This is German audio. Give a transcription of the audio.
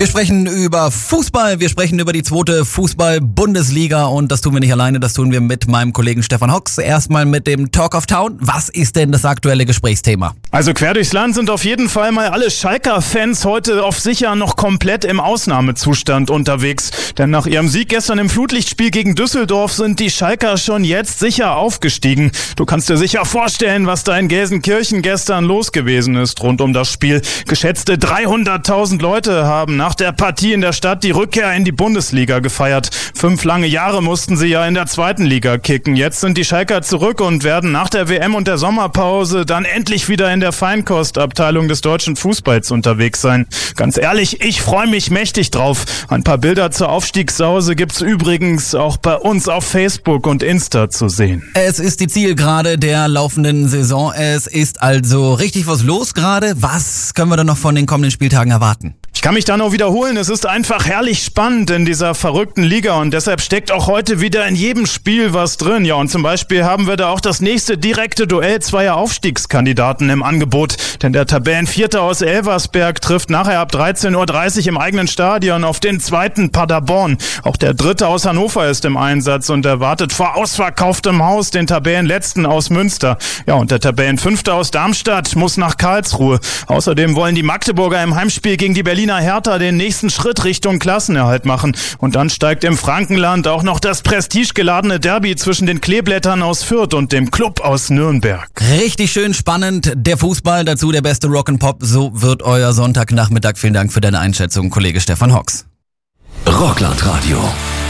Wir sprechen über Fußball, wir sprechen über die zweite Fußball-Bundesliga und das tun wir nicht alleine, das tun wir mit meinem Kollegen Stefan Hocks. Erstmal mit dem Talk of Town. Was ist denn das aktuelle Gesprächsthema? Also quer durchs Land sind auf jeden Fall mal alle Schalker-Fans heute auf sicher noch komplett im Ausnahmezustand unterwegs. Denn nach ihrem Sieg gestern im Flutlichtspiel gegen Düsseldorf sind die Schalker schon jetzt sicher aufgestiegen. Du kannst dir sicher vorstellen, was da in Gelsenkirchen gestern los gewesen ist rund um das Spiel. Geschätzte 300.000 Leute haben nach der Partie in der Stadt die Rückkehr in die Bundesliga gefeiert. 5 lange Jahre mussten sie ja in der zweiten Liga kicken. Jetzt sind die Schalker zurück und werden nach der WM und der Sommerpause dann endlich wieder in der Feinkostabteilung des deutschen Fußballs unterwegs sein. Ganz ehrlich, ich freue mich mächtig drauf. Ein paar Bilder zur Aufstiegssause gibt's übrigens auch bei uns auf Facebook und Insta zu sehen. Es ist die Zielgerade der laufenden Saison. Es ist also richtig was los gerade. Was können wir dann noch von den kommenden Spieltagen erwarten? Ich kann mich da nur wiederholen, es ist einfach herrlich spannend in dieser verrückten Liga und deshalb steckt auch heute wieder in jedem Spiel was drin. Ja, und zum Beispiel haben wir da auch das nächste direkte Duell zweier Aufstiegskandidaten im Angebot, denn der Tabellenvierter aus Elversberg trifft nachher ab 13:30 Uhr im eigenen Stadion auf den zweiten Paderborn. Auch der dritte aus Hannover ist im Einsatz und erwartet vor ausverkauftem Haus den Tabellenletzten aus Münster. Ja, und der Tabellenfünfte aus Darmstadt muss nach Karlsruhe. Außerdem wollen die Magdeburger im Heimspiel gegen die Berliner Hertha den nächsten Schritt Richtung Klassenerhalt machen. Und dann steigt im Frankenland auch noch das prestigegeladene Derby zwischen den Kleeblättern aus Fürth und dem Club aus Nürnberg. Richtig schön spannend, der Fußball, dazu der beste Rock'n'Pop. So wird euer Sonntagnachmittag. Vielen Dank für deine Einschätzung, Kollege Stefan Hocks. Rockland Radio.